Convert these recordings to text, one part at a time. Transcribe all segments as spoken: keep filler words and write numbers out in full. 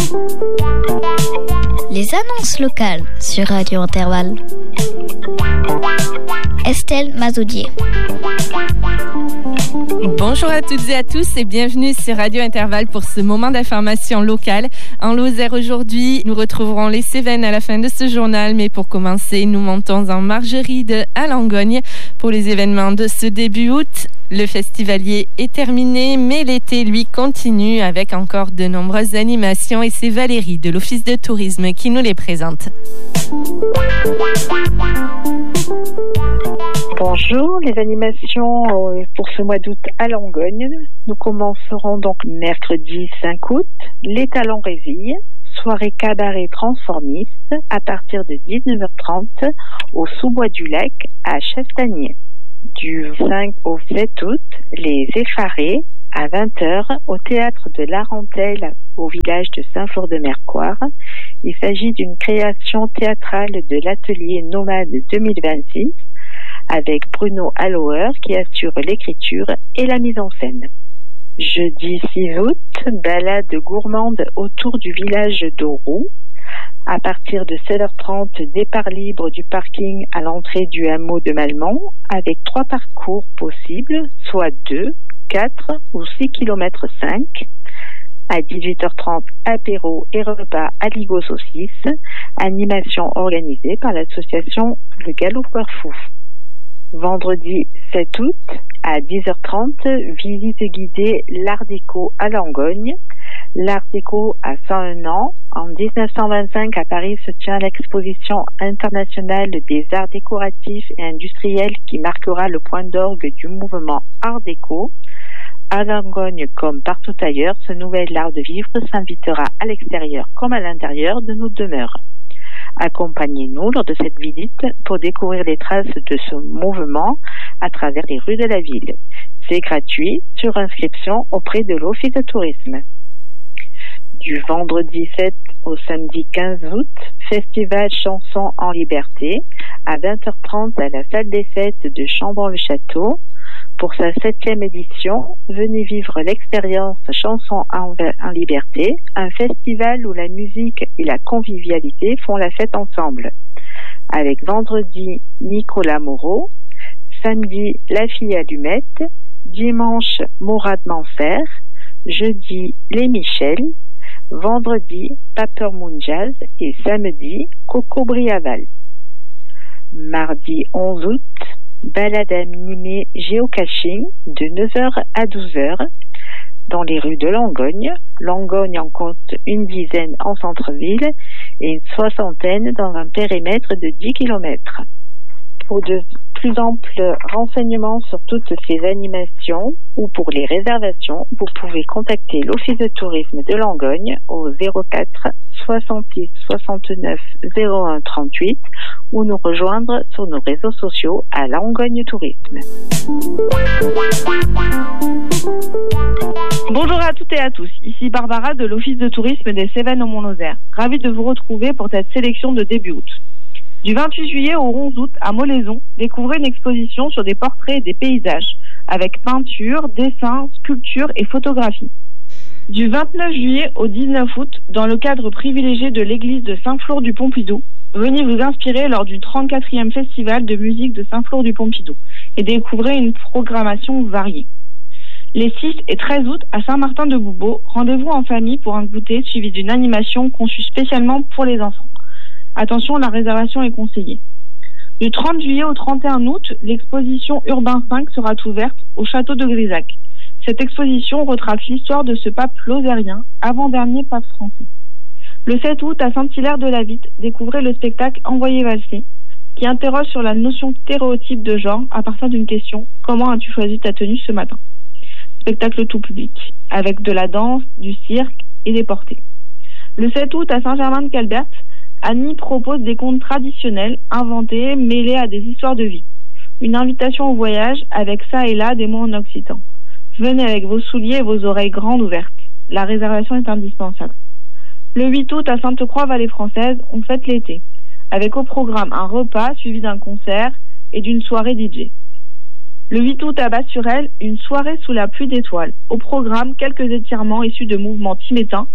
Les annonces locales sur Radio Intervalle. Estelle Mazoudier. Bonjour à toutes et à tous et bienvenue sur Radio Intervalle pour ce moment d'information locale. En Lozère aujourd'hui, nous retrouverons les Cévennes à la fin de ce journal, mais pour commencer, nous montons en Margeride à Langogne pour les événements de ce début août. Le festivalier est terminé, mais l'été, lui, continue avec encore de nombreuses animations et c'est Valérie de l'Office de tourisme qui nous les présente. Bonjour, les animations pour ce mois d'août à Langogne. Nous commencerons donc mercredi cinq août, les talents réveillent, soirée cabaret transformiste à partir de dix-neuf heures trente au sous-bois du lac à Chastagnier. Du cinq au sept août, les effarés à vingt heures au théâtre de l'Arentelle au village de Saint-Flour-de-Mercoire. Il s'agit d'une création théâtrale de l'atelier Nomade deux mille vingt-six avec Bruno Hallauer qui assure l'écriture et la mise en scène. Jeudi six août, balade gourmande autour du village d'Auroux. À partir de sept heures trente, départ libre du parking à l'entrée du hameau de Malmont avec trois parcours possibles, soit deux, quatre ou six kilomètres cinq. À dix-huit heures trente, apéro et repas à Ligo Saucisse, animation organisée par l'association Le Galopeur Fou. Vendredi sept août, à dix heures trente, visite guidée l'Art déco à Langogne. L'Art déco a cent un ans. En dix-neuf cent vingt-cinq, à Paris, se tient l'exposition internationale des arts décoratifs et industriels qui marquera le point d'orgue du mouvement Art déco. À Langogne, comme partout ailleurs, ce nouvel art de vivre s'invitera à l'extérieur comme à l'intérieur de nos demeures. Accompagnez-nous lors de cette visite pour découvrir les traces de ce mouvement à travers les rues de la ville. C'est gratuit sur inscription auprès de l'Office de tourisme. Du vendredi sept au samedi quinze août, festival Chansons en Liberté à vingt heures trente à la salle des fêtes de Chambon-le-Château. Pour sa septième édition, venez vivre l'expérience Chansons en, en Liberté, un festival où la musique et la convivialité font la fête ensemble. Avec vendredi Nicolas Moreau, samedi La Fille Allumette, dimanche Mourad Manser, jeudi Les Michel, vendredi Paper Moon Jazz et samedi Coco Briaval. Mardi onze août, balade animée géocaching de neuf heures à douze heures dans les rues de Langogne. Langogne en compte une dizaine en centre-ville et une soixantaine dans un périmètre de dix kilomètres. Pour de plus amples renseignements sur toutes ces animations ou pour les réservations, vous pouvez contacter l'Office de tourisme de Langogne au zéro quatre soixante-six soixante-neuf zéro un trente-huit ou nous rejoindre sur nos réseaux sociaux à Langogne Tourisme. Bonjour à toutes et à tous, ici Barbara de l'Office de tourisme des Cévennes au Mont-Lozère. Ravie de vous retrouver pour cette sélection de début août. Du vingt-huit juillet au onze août à Molaison, découvrez une exposition sur des portraits et des paysages, avec peinture, dessin, sculpture et photographie. Du vingt-neuf juillet au dix-neuf août, dans le cadre privilégié de l'église de Saint-Flour-du-Pompidou, venez vous inspirer lors du trente-quatrième festival de musique de Saint-Flour-du-Pompidou et découvrez une programmation variée. Les six et treize août à Saint-Martin-de-Boubeau, rendez-vous en famille pour un goûter suivi d'une animation conçue spécialement pour les enfants. Attention, la réservation est conseillée. Du trente juillet au trente et un août, l'exposition Urbain cinq sera ouverte au château de Grisac. Cette exposition retrace l'histoire de ce pape lozérien, avant-dernier pape français. Le sept août, à Saint-Hilaire-de-la-Vitte, découvrez le spectacle Envoyé valser, qui interroge sur la notion stéréotype de genre à partir d'une question « Comment as-tu choisi ta tenue ce matin ?» Spectacle tout public, avec de la danse, du cirque et des portées. Le sept août, à Saint-Germain-de-Calbert, Annie propose des contes traditionnels, inventés, mêlés à des histoires de vie. Une invitation au voyage avec ça et là des mots en occitan. Venez avec vos souliers et vos oreilles grandes ouvertes. La réservation est indispensable. Le huit août à Sainte-Croix-Vallée Française, on fête l'été, avec au programme un repas suivi d'un concert et d'une soirée D J. Le huit août à Bas-sur-Elle, une soirée sous la pluie d'étoiles. Au programme, quelques étirements issus de mouvements tibétains,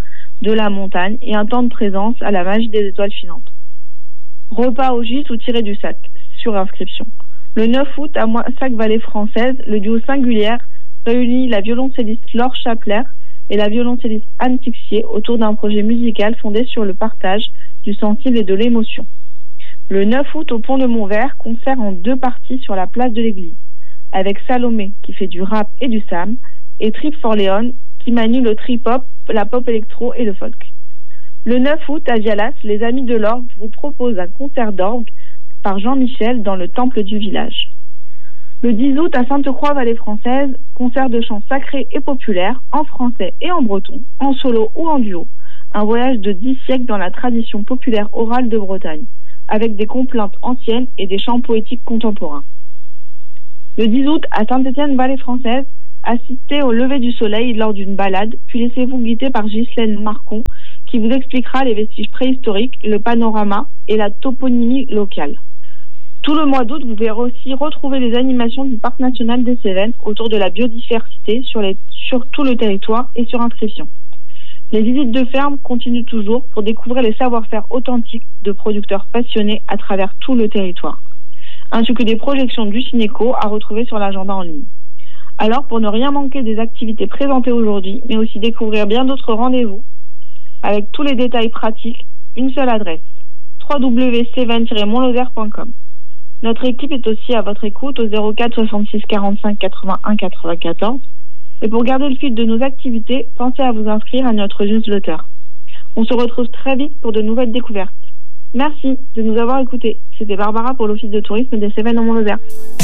de la montagne et un temps de présence à la magie des étoiles filantes. Repas au gîte ou tiré du sac, sur inscription. Le neuf août, à Moissac-Vallée Française, le duo Singulière réunit la violoncelliste Laure Chapler et la violoncelliste Anne Tixier autour d'un projet musical fondé sur le partage du sensible et de l'émotion. Le neuf août, au Pont de Montvert, concert en deux parties sur la place de l'église, avec Salomé qui fait du rap et du sam, et Trip Forleone qui manie le trip-hop, la pop électro et le folk. Le neuf août, à Dialas, les Amis de l'Orgue vous proposent un concert d'orgue par Jean-Michel dans le temple du village. Le dix août, à Sainte-Croix-Vallée Française, concert de chants sacrés et populaires, en français et en breton, en solo ou en duo. Un voyage de dix siècles dans la tradition populaire orale de Bretagne, avec des complaintes anciennes et des chants poétiques contemporains. Le dix août, à Saint-Étienne-Vallée Française, assistez au lever du soleil lors d'une balade, puis laissez-vous guider par Ghislaine Marcon, qui vous expliquera les vestiges préhistoriques, le panorama et la toponymie locale. Tout le mois d'août, vous verrez aussi retrouver les animations du Parc national des Cévennes autour de la biodiversité sur, les, sur tout le territoire et sur inscription. Les visites de ferme continuent toujours pour découvrir les savoir-faire authentiques de producteurs passionnés à travers tout le territoire, ainsi que des projections du Cinéco à retrouver sur l'agenda en ligne. Alors, pour ne rien manquer des activités présentées aujourd'hui, mais aussi découvrir bien d'autres rendez-vous, avec tous les détails pratiques, une seule adresse, w w w point cévennes tiret montlozère point com. Notre équipe est aussi à votre écoute au zéro quatre soixante-six quarante-cinq quatre-vingt-un quatre-vingt-quatorze. Et pour garder le fil de nos activités, pensez à vous inscrire à notre newsletter. On se retrouve très vite pour de nouvelles découvertes. Merci de nous avoir écoutés. C'était Barbara pour l'Office de tourisme des Cévennes en Mont-Lozère.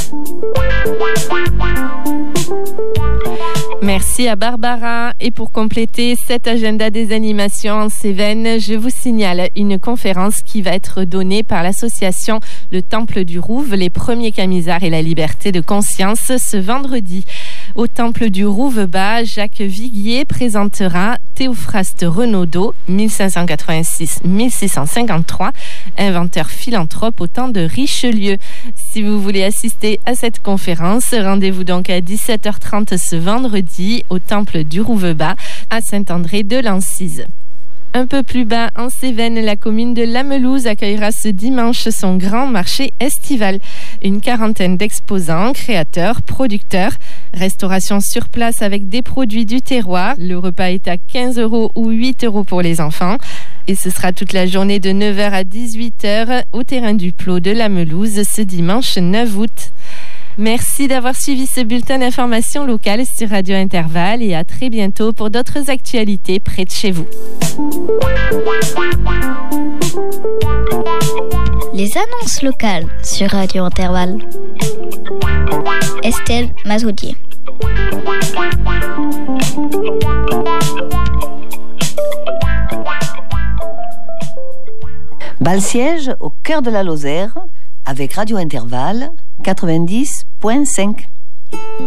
Merci à Barbara. Et pour compléter cet agenda des animations en Cévennes, je vous signale une conférence qui va être donnée par l'association Le Temple du Rouve, les premiers camisards et la liberté de conscience ce vendredi. Au Temple du Rouve-Bas, Jacques Viguier présentera Théophraste Renaudot, mille cinq cent quatre-vingt-six à mille six cent cinquante-trois, inventeur philanthrope au temps de Richelieu. Si vous voulez assister à cette conférence, rendez-vous donc à dix-sept heures trente ce vendredi au Temple du Rouve-Bas à Saint-André-de-Lancise. Un peu plus bas en Cévennes, la commune de Lamelouse accueillera ce dimanche son grand marché estival. Une quarantaine d'exposants, créateurs, producteurs, restauration sur place avec des produits du terroir. Le repas est à quinze euros ou huit euros pour les enfants. Et ce sera toute la journée de neuf heures à dix-huit heures au terrain du Plot de Lamelouse ce dimanche neuf août. Merci d'avoir suivi ce bulletin d'information locale sur Radio Intervalle et à très bientôt pour d'autres actualités près de chez vous. Les annonces locales sur Radio Intervalle. Estelle Mazoudier. Bal-Siège au cœur de la Lozère avec Radio Intervalle quatre-vingt-dix point cinq.